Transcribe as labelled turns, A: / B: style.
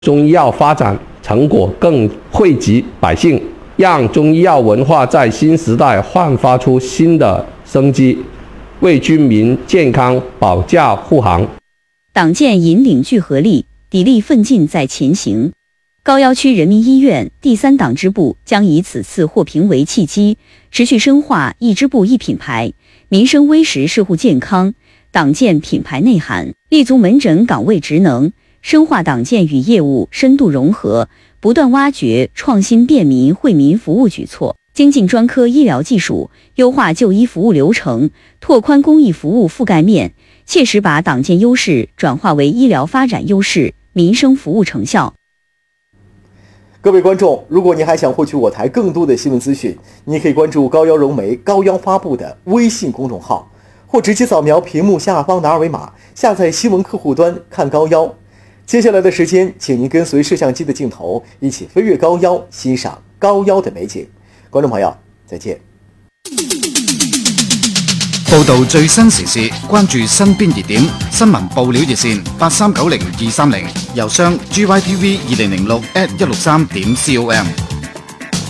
A: 中医药发展成果更惠及百姓，让中医药文化在新时代焕发出新的生机，为居民健康保驾护航。
B: 党建引领聚合力，砥砺奋进在前行。高要区人民医院第3党支部将以此次获评为契机，持续深化一支部一品牌、民生微食社会健康党建品牌内涵，立足门诊岗位职能，深化党建与业务深度融合，不断挖掘创新便民惠民服务举措，精进专科医疗技术，优化就医服务流程，拓宽公益服务覆盖面，切实把党建优势转化为医疗发展优势、民生服务成效。
C: 各位观众，如果您还想获取我台更多的新闻资讯，你可以关注高要融媒高要发布的微信公众号，或直接扫描屏幕下方的二维码，下载新闻客户端看高要。接下来的时间，请您跟随摄像机的镜头，一起飞越高要，欣赏高要的美景。觀眾朋友，再見。
D: 報導最新時事，關注身邊熱點，新聞報料熱線8390-230，郵箱gytv2006@163.com。